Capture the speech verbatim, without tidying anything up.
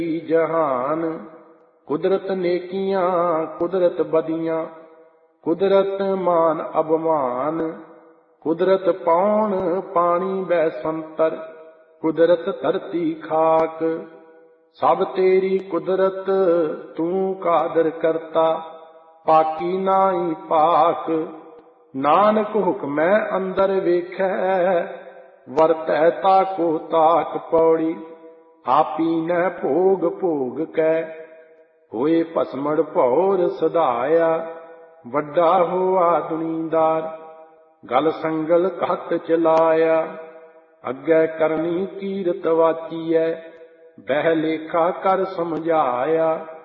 जहान। कुदरत नेकियां कुदरत बदियां, कुदरत मान अबमान। कुदरत पौन पानी बैसंतर, कुदरत धरती खाक। सब तेरी कुदरत तू कादर करता, पाकी नाई पाक। नानक हुक्मै अंदर वेखै, वरतै ताको ताक पौड़ी। आपी न भोग भोग कै, होए भस्मड़ भौर सधाया। वड्डा होआ दुनीदार, गल संगल घट चलाया। अग्गै करनी कीरत वाचीऐ, बह लेखा कर समझाया।